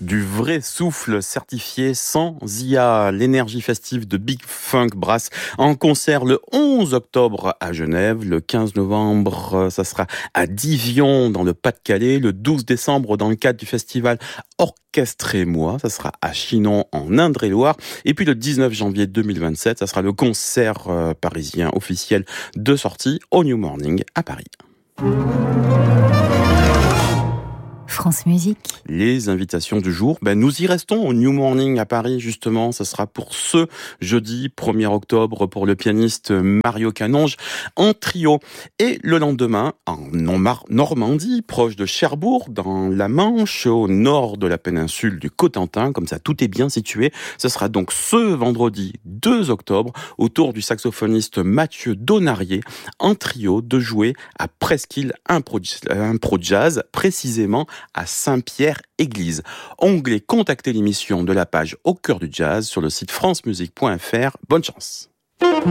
Du vrai souffle certifié sans IA. L'énergie festive de Big Funk Brass en concert le 11 octobre à Genève. Le 15 novembre, ça sera à Divion dans le Pas-de-Calais. Le 12 décembre, dans le cadre du festival Orchestrez-moi, ça sera à Chinon en Indre-et-Loire. Et puis le 19 janvier 2027, ça sera le concert parisien officiel de sortie au New Morning à Paris. France Musique. Les invitations du jour, nous y restons au New Morning à Paris justement. Ce sera pour ce jeudi 1er octobre pour le pianiste Mario Canonge en trio. Et le lendemain, en Normandie, proche de Cherbourg, dans la Manche, au nord de la péninsule du Cotentin, comme ça tout est bien situé. Ce sera donc ce vendredi 2 octobre au tour du saxophoniste Mathieu Donarié en trio de jouer à Presqu'île Impro Jazz, précisément à Saint-Pierre-Église. Onglet Contacter l'émission de la page Au cœur du jazz sur le site francemusique.fr. Bonne chance.